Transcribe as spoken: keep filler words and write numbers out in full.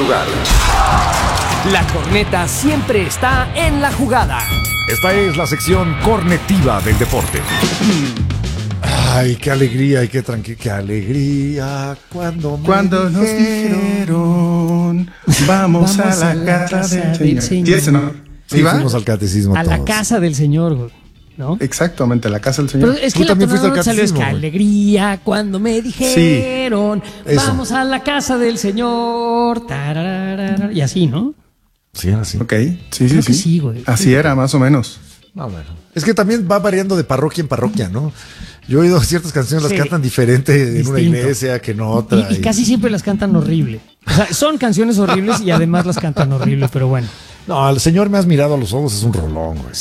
lugar. La corneta siempre está en la jugada. Esta es la sección cornetiva del deporte. Ay, qué alegría y qué tranquila, qué alegría cuando me Cuando nos dijeron, vamos, vamos a la, a la casa, casa del, del Señor. ¿Y ese no? Sí, ¿Sí fuimos al catecismo A todos. La casa del Señor, ¿no? Exactamente, la casa del Señor. Pero es que Tú la también fuiste al salió es que catecismo, alegría cuando me dijeron, sí, vamos a la casa del Señor, tararara, y así, ¿no? Sí, era así. Ok, sí, Creo sí, que sí. sí, güey. Así Sí. era, más o menos. No, bueno. Es que también va variando de parroquia en parroquia, ¿no? Yo he oído ciertas canciones, las Sí. cantan diferente en Distinto. una iglesia que en otra. Y, y casi siempre las cantan horrible. O sea, son canciones horribles y además las cantan horrible, pero bueno. No, el Señor me has mirado a los ojos, es un rolón, güey.